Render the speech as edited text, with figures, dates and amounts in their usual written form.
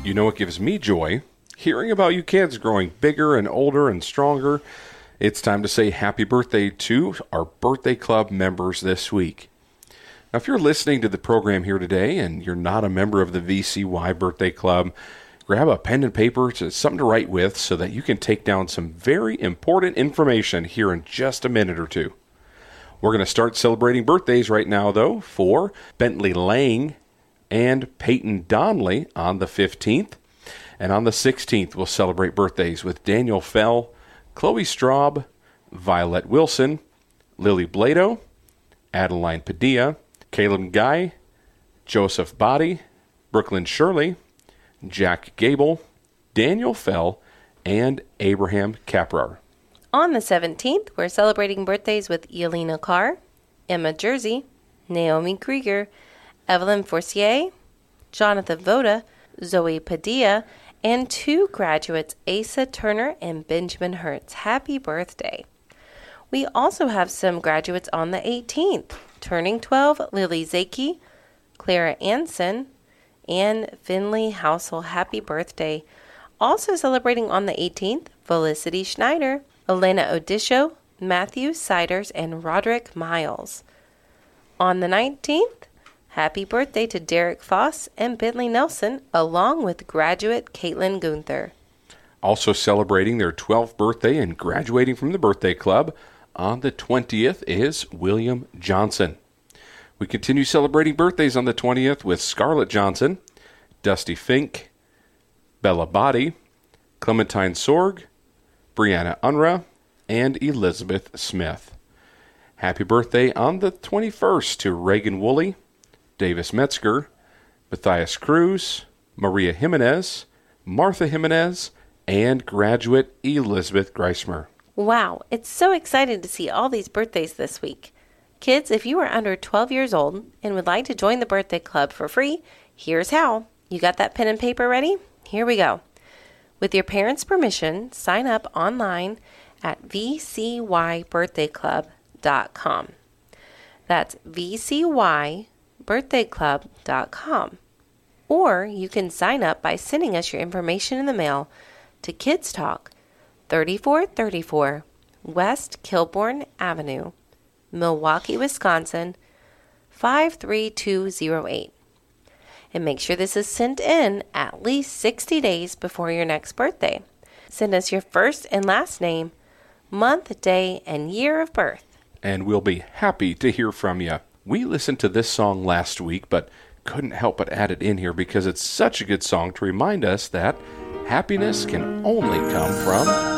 You know what gives me joy? Hearing about you kids growing bigger and older and stronger. It's time to say happy birthday to our birthday club members this week. Now, if you're listening to the program here today and you're not a member of the VCY Birthday Club, grab a pen and paper, something to write with so that you can take down some very important information here in just a minute or two. We're going to start celebrating birthdays right now, though, for Bentley Lang and Peyton Donnelly on the 15th. And on the 16th, we'll celebrate birthdays with Daniel Fell, Chloe Straub, Violet Wilson, Lily Blado, Adeline Padilla, Caleb Guy, Joseph Body, Brooklyn Shirley, Jack Gable, Daniel Fell, and Abraham Caprar. On the 17th, we're celebrating birthdays with Elena Carr, Emma Jersey, Naomi Krieger, Evelyn Forcier, Jonathan Voda, Zoe Padilla, and 2 graduates, Asa Turner and Benjamin Hertz. Happy birthday. We also have some graduates on the 18th. Turning 12, Lily Zaki, Clara Anson, and Finley Housel. Happy birthday. Also celebrating on the 18th, Felicity Schneider, Elena Odisho, Matthew Siders, and Roderick Miles. On the 19th, happy birthday to Derek Foss and Bentley Nelson, along with graduate Caitlin Gunther. Also celebrating their 12th birthday and graduating from the birthday club on the 20th is William Johnson. We continue celebrating birthdays on the 20th with Scarlett Johnson, Dusty Fink, Bella Body, Clementine Sorg, Brianna Unruh, and Elizabeth Smith. Happy birthday on the 21st to Reagan Woolley, Davis Metzger, Matthias Cruz, Maria Jimenez, Martha Jimenez, and graduate Elizabeth Greismer. Wow, it's so exciting to see all these birthdays this week. Kids, if you are under 12 years old and would like to join the birthday club for free, here's how. You got that pen and paper ready? Here we go. With your parents' permission, sign up online at vcybirthdayclub.com. That's vcybirthdayclub.com. Or you can sign up by sending us your information in the mail to Kids Talk, 3434 West Kilbourne Avenue, Milwaukee, Wisconsin, 53208. And make sure this is sent in at least 60 days before your next birthday. Send us your first and last name, month, day, and year of birth. And we'll be happy to hear from you. We listened to this song last week, but couldn't help but add it in here because it's such a good song to remind us that happiness can only come from